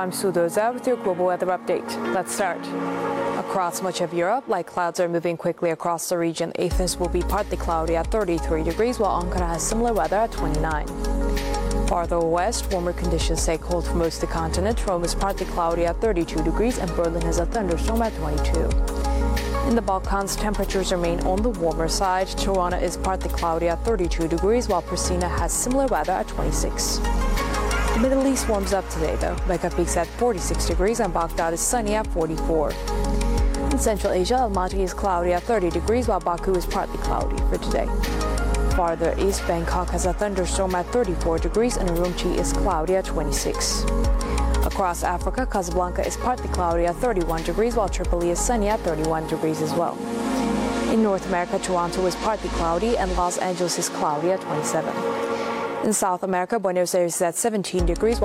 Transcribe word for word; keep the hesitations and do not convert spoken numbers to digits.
I'm Sue Doza with your global weather update. Let's start. Across much of Europe, light clouds are moving quickly across the region. Athens will be partly cloudy at thirty-three degrees, while Ankara has similar weather at twenty-nine. Farther west, warmer conditions take hold for most of the continent. Rome is partly cloudy at thirty-two degrees, and Berlin has a thunderstorm at twenty-two. In the Balkans, temperatures remain on the warmer side. Tirana is partly cloudy at thirty-two degrees, while Pristina has similar weather at twenty-six. The Middle East warms up today, though. Mecca peaks at forty-six degrees, and Baghdad is sunny at forty-four. In Central Asia, Almaty is cloudy at thirty degrees, while Baku is partly cloudy for today. Farther east, Bangkok has a thunderstorm at thirty-four degrees, and Urumqi is cloudy at twenty-six. Across Africa, Casablanca is partly cloudy at thirty-one degrees, while Tripoli is sunny at thirty-one degrees as well. In North America, Toronto is partly cloudy, and Los Angeles is cloudy at twenty-seven. In South America, Buenos Aires is at seventeen degrees,